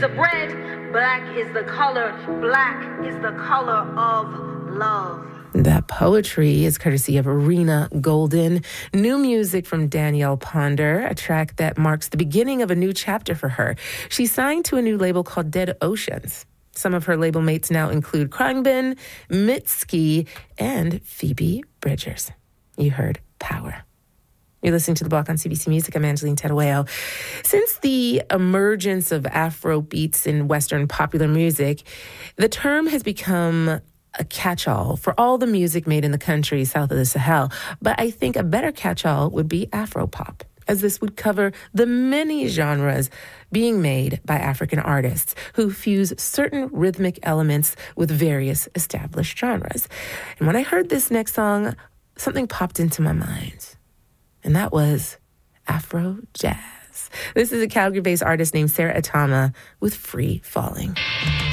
The red, black is the color of love. That poetry is courtesy of Rena Golden. New music from Danielle Ponder, a track that marks the beginning of a new chapter for her. She signed to a new label called Dead Oceans. Some of her label mates now include Khruangbin, Mitski, and Phoebe Bridgers. You heard Power. You're listening to The Block on CBC Music. I'm Angeline Terueo. Since the emergence of Afro beats in Western popular music, the term has become a catch-all for all the music made in the country south of the Sahel. But I think a better catch-all would be Afropop, as this would cover the many genres being made by African artists who fuse certain rhythmic elements with various established genres. And when I heard this next song, something popped into my mind. And that was Afro Jazz. This is a Calgary-based artist named Sarah Atama with Free Falling.